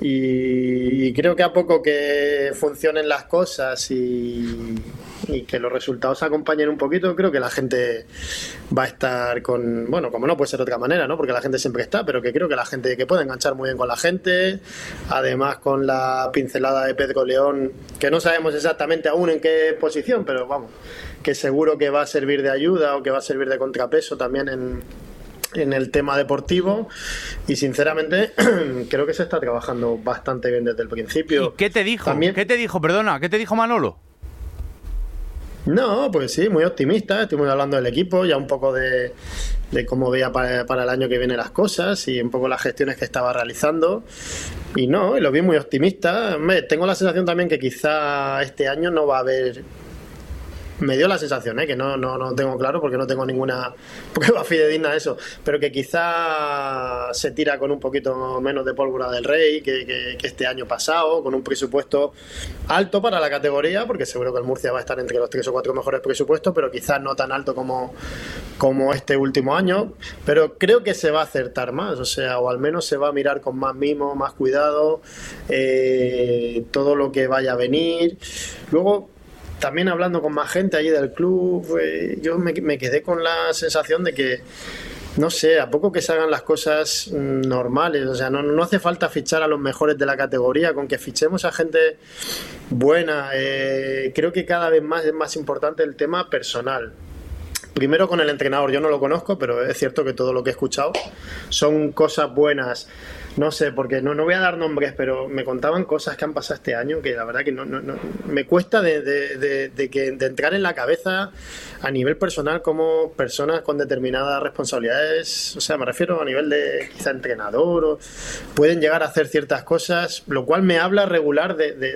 y creo que a poco que funcionen las cosas y que los resultados acompañen un poquito, creo que la gente va a estar bueno, como no puede ser de otra manera, ¿no? Porque la gente siempre está, pero que creo que la gente que puede enganchar muy bien con la gente, además con la pincelada de Pedro León, que no sabemos exactamente aún en qué posición, pero vamos, que seguro que va a servir de ayuda o que va a servir de contrapeso también en el tema deportivo, y sinceramente creo que se está trabajando bastante bien desde el principio. ¿Y qué te dijo? También... ¿Qué te dijo Manolo? No, pues sí, muy optimista. Estuvimos hablando del equipo, ya un poco de cómo veía para el año que viene las cosas y un poco las gestiones que estaba realizando. Y lo vi muy optimista. Tengo la sensación también que quizá este año no va a haber... Me dio la sensación, que no tengo claro porque no tengo ninguna prueba fidedigna de eso, pero que quizá se tira con un poquito menos de pólvora del rey que este año pasado, con un presupuesto alto para la categoría, porque seguro que el Murcia va a estar entre los 3 o 4 mejores presupuestos, pero quizás no tan alto como este último año. Pero creo que se va a acertar más, o al menos se va a mirar con más mimo, más cuidado, todo lo que vaya a venir. Luego, también hablando con más gente allí del club, yo me quedé con la sensación de que, no sé, a poco que se hagan las cosas normales, no hace falta fichar a los mejores de la categoría, con que fichemos a gente buena. Creo que cada vez más es más importante el tema personal. Primero con el entrenador, yo no lo conozco, pero es cierto que todo lo que he escuchado son cosas buenas. No sé, porque no voy a dar nombres, pero me contaban cosas que han pasado este año que la verdad que no me cuesta de entrar en la cabeza a nivel personal como personas con determinadas responsabilidades, me refiero a nivel de quizá entrenador, pueden llegar a hacer ciertas cosas, lo cual me habla regular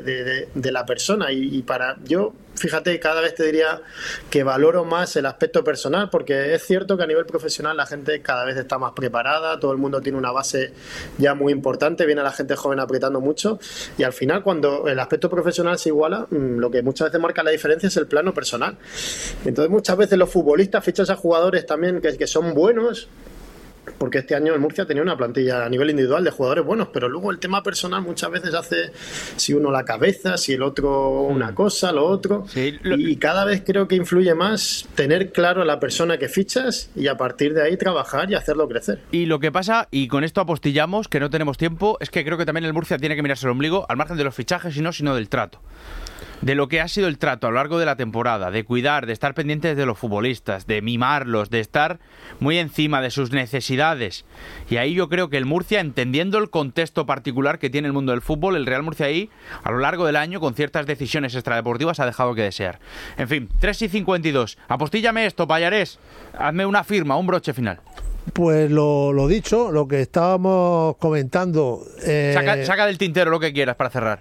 de la persona y para yo, fíjate, cada vez te diría que valoro más el aspecto personal, porque es cierto que a nivel profesional la gente cada vez está más preparada, todo el mundo tiene una base ya muy importante, viene la gente joven apretando mucho y al final cuando el aspecto profesional se iguala, lo que muchas veces marca la diferencia es el plano personal. Entonces muchas veces los futbolistas fichan a jugadores también que son buenos, porque este año el Murcia tenía una plantilla a nivel individual de jugadores buenos, pero luego el tema personal muchas veces hace si uno la cabeza, si el otro una cosa, lo otro, sí, y cada vez creo que influye más tener claro a la persona que fichas y a partir de ahí trabajar y hacerlo crecer. Y lo que pasa, y con esto apostillamos, que no tenemos tiempo, es que creo que también el Murcia tiene que mirarse el ombligo al margen de los fichajes y no, sino del trato. De lo que ha sido el trato a lo largo de la temporada, de cuidar, de estar pendientes de los futbolistas, de mimarlos, de estar muy encima de sus necesidades. Y ahí yo creo que el Murcia, entendiendo el contexto particular que tiene el mundo del fútbol, el Real Murcia ahí, a lo largo del año, con ciertas decisiones extradeportivas, ha dejado que desear. En fin, 3:52. Apostíllame esto, Pallarés. Hazme una firma, un broche final. Pues lo dicho, lo que estábamos comentando... Saca del tintero lo que quieras para cerrar.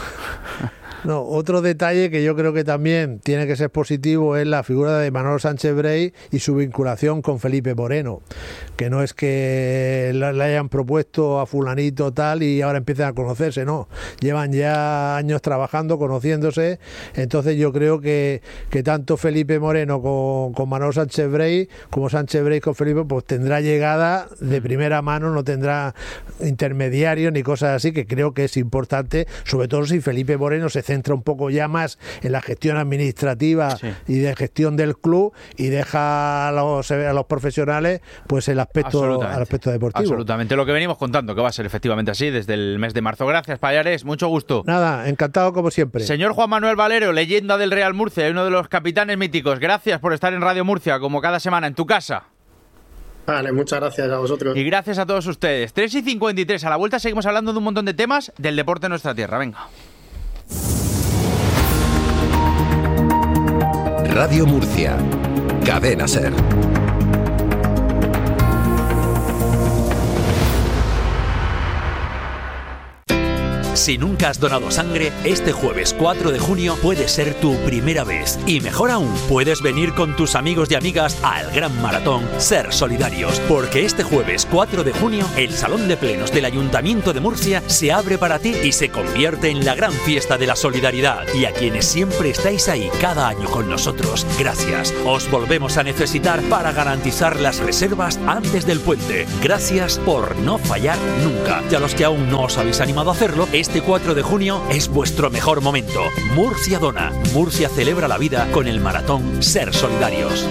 No, otro detalle que yo creo que también tiene que ser positivo es la figura de Manolo Sánchez Brey y su vinculación con Felipe Moreno, que no es que le hayan propuesto a fulanito tal y ahora empiecen a conocerse, no, llevan ya años trabajando, conociéndose. Entonces yo creo que tanto Felipe Moreno con Manolo Sánchez Brey como Sánchez Brey con Felipe pues tendrá llegada de primera mano, no tendrá intermediarios ni cosas así, que creo que es importante, sobre todo si Felipe Moreno se centra un poco ya más en la gestión administrativa, sí, y de gestión del club, y deja a los profesionales pues el aspecto deportivo. Absolutamente, lo que venimos contando, que va a ser efectivamente así desde el mes de marzo. Gracias, Pallarés, mucho gusto. Nada, encantado como siempre. Señor Juan Manuel Valero, leyenda del Real Murcia y uno de los capitanes míticos, gracias por estar en Radio Murcia, como cada semana, en tu casa. Vale, muchas gracias a vosotros. Y gracias a todos ustedes. 3:53, a la vuelta seguimos hablando de un montón de temas del deporte en nuestra tierra. Venga. Radio Murcia, Cadena SER. Si nunca has donado sangre, este jueves 4 de junio puede ser tu primera vez. Y mejor aún, puedes venir con tus amigos y amigas al gran maratón Ser Solidarios, porque este jueves 4 de junio el Salón de Plenos del Ayuntamiento de Murcia se abre para ti y se convierte en la gran fiesta de la solidaridad. Y a quienes siempre estáis ahí cada año con nosotros, gracias. Os volvemos a necesitar para garantizar las reservas antes del puente. Gracias por no fallar nunca. Y a los que aún no os habéis animado a hacerlo, este 4 de junio es vuestro mejor momento. Murcia dona. Murcia celebra la vida con el maratón Ser Solidarios.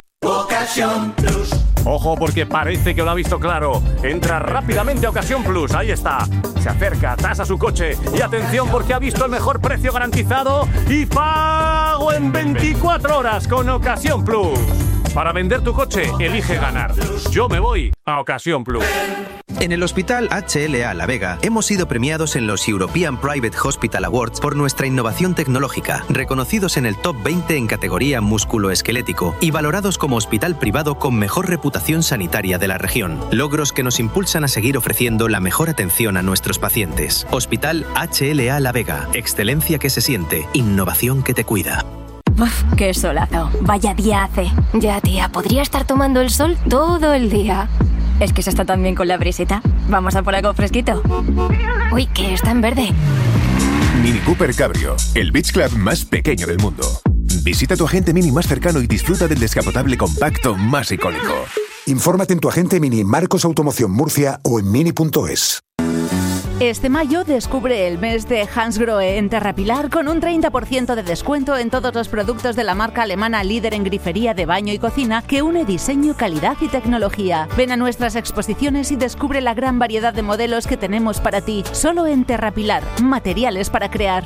Ocasión Plus. Ojo, porque parece que lo ha visto claro. Entra rápidamente a Ocasión Plus, ahí está. Se acerca, tasa su coche y atención porque ha visto el mejor precio garantizado y pago en 24 horas con Ocasión Plus. Para vender tu coche, elige ganar. Yo me voy a Ocasión Plus. En el Hospital HLA La Vega hemos sido premiados en los European Private Hospital Awards por nuestra innovación tecnológica, reconocidos en el top 20 en categoría musculoesquelético y valorados como hospital privado con mejor reputación sanitaria de la región. Logros que nos impulsan a seguir ofreciendo la mejor atención a nuestros pacientes. Hospital HLA La Vega, excelencia que se siente, innovación que te cuida. Uf, qué solazo. Vaya día hace. Ya, tía, podría estar tomando el sol todo el día. Es que se está tan bien con la brisita. Vamos a por algo fresquito. Uy, que está en verde. Mini Cooper Cabrio, el beach club más pequeño del mundo. Visita tu agente Mini más cercano y disfruta del descapotable compacto más icónico. Infórmate en tu agente Mini Marcos Automoción Murcia o en mini.es. Este mayo descubre el mes de Hansgrohe en Terrapilar con un 30% de descuento en todos los productos de la marca alemana líder en grifería de baño y cocina que une diseño, calidad y tecnología. Ven a nuestras exposiciones y descubre la gran variedad de modelos que tenemos para ti. Solo en Terrapilar, materiales para crear.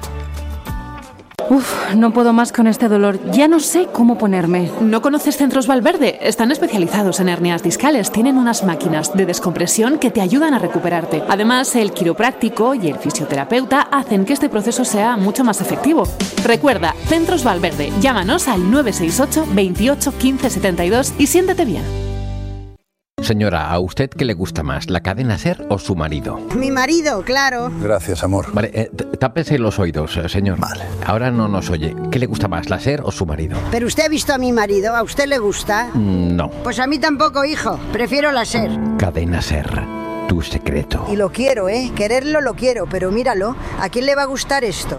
Uf, no puedo más con este dolor. Ya no sé cómo ponerme. ¿No conoces Centros Valverde? Están especializados en hernias discales. Tienen unas máquinas de descompresión que te ayudan a recuperarte. Además, el quiropráctico y el fisioterapeuta hacen que este proceso sea mucho más efectivo. Recuerda, Centros Valverde. Llámanos al 968 28 15 72 y siéntete bien. Señora, ¿a usted qué le gusta más, la cadena SER o su marido? Mi marido, claro. Gracias, amor. Vale, tápese los oídos, señor. Vale. Ahora no nos oye. ¿Qué le gusta más, la SER o su marido? ¿Pero usted ha visto a mi marido? ¿A usted le gusta? No. Pues a mí tampoco, hijo. Prefiero la SER. Cadena SER, tu secreto. Y lo quiero, ¿eh? Quererlo lo quiero, pero míralo. ¿A quién le va a gustar esto?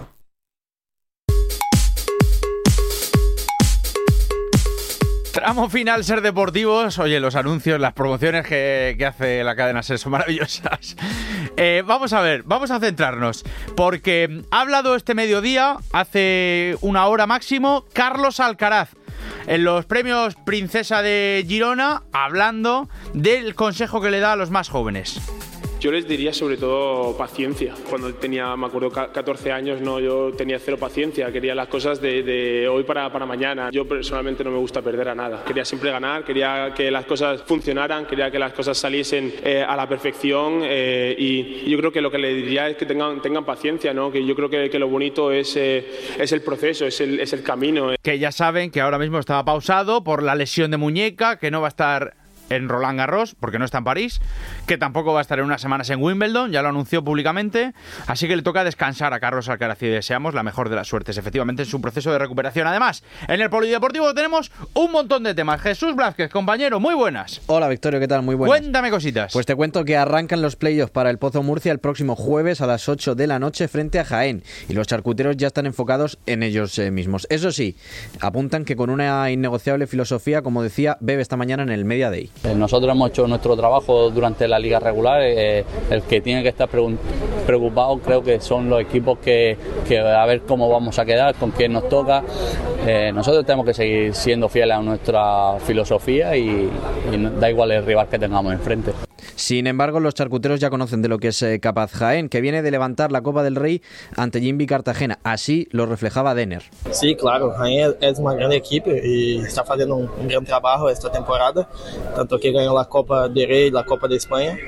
Tramo final, Ser Deportivos. Oye, los anuncios, las promociones que hace la cadena SER son maravillosas. Vamos a ver, vamos a centrarnos. Porque ha hablado este mediodía, hace una hora máximo, Carlos Alcaraz, en los premios Princesa de Girona, hablando del consejo que le da a los más jóvenes. Yo les diría sobre todo paciencia. Cuando tenía, me acuerdo, 14 años, no, yo tenía cero paciencia, quería las cosas de hoy para mañana. Yo personalmente no me gusta perder a nada. Quería siempre ganar, quería que las cosas funcionaran, quería que las cosas saliesen a la perfección y yo creo que lo que le diría es que tengan paciencia, ¿no? Que yo creo que lo bonito es el proceso, es el camino. Que ya saben que ahora mismo estaba pausado por la lesión de muñeca, que no va a estar en Roland Garros, porque no está en París, que tampoco va a estar en unas semanas en Wimbledon, ya lo anunció públicamente, así que le toca descansar a Carlos Alcaraz y deseamos la mejor de las suertes, efectivamente, en su proceso de recuperación. Además, en el Polideportivo tenemos un montón de temas. Jesús Blázquez, compañero, muy buenas. Hola, Victorio, ¿qué tal? Muy buenas. Cuéntame cositas. Pues te cuento que arrancan los playoffs para el Pozo Murcia el próximo jueves a las 8 de la noche frente a Jaén, y los charcuteros ya están enfocados en ellos mismos. Eso sí, apuntan que con una innegociable filosofía, como decía Bebe esta mañana en el Media Day. Nosotros hemos hecho nuestro trabajo durante la liga regular, el que tiene que estar preocupado creo que son los equipos que a ver cómo vamos a quedar, con quién nos toca. Nosotros tenemos que seguir siendo fieles a nuestra filosofía y da igual el rival que tengamos enfrente. Sin embargo, los charcuteros ya conocen de lo que es capaz Jaén, que viene de levantar la Copa del Rey ante Jimby Cartagena. Así lo reflejaba Denner. Sí, claro, Jaén es una gran equipo y está haciendo un gran trabajo esta temporada, tanto que ganó la Copa del Rey y la Copa de España.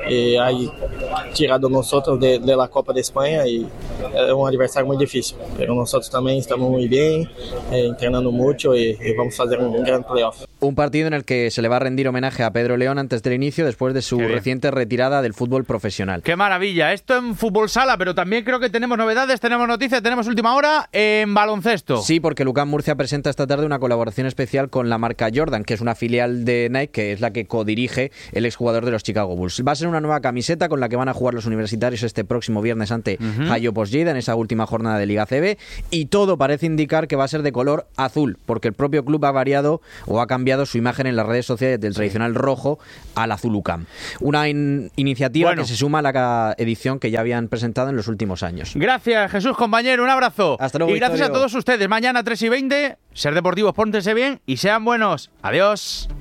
hay tirado nosotros de la Copa de España y es un adversario muy difícil, pero nosotros también estamos muy bien, entrenando mucho y vamos a hacer un gran playoff. Un partido en el que se le va a rendir homenaje a Pedro León antes del inicio, después de su reciente retirada del fútbol profesional. ¡Qué maravilla! Esto en fútbol sala, pero también creo que tenemos novedades, tenemos noticias, tenemos última hora en baloncesto. Sí, porque Lucán Murcia presenta esta tarde una colaboración especial con la marca Jordan, que es una filial de Nike, que es la que codirige el exjugador de los Chicago Bulls. Va a ser una nueva camiseta con la que van a jugar los universitarios este próximo viernes ante Hayopos Lleida en esa última jornada de Liga CB, y todo parece indicar que va a ser de color azul, porque el propio club ha variado o ha cambiado su imagen en las redes sociales del tradicional rojo al azul UCAM. Una iniciativa que se suma a la edición que ya habían presentado en los últimos años. Gracias, Jesús, compañero, un abrazo. Hasta luego, y gracias Victorio. a todos ustedes. Mañana 3:20, Ser Deportivos, pórtense bien y sean buenos. Adiós.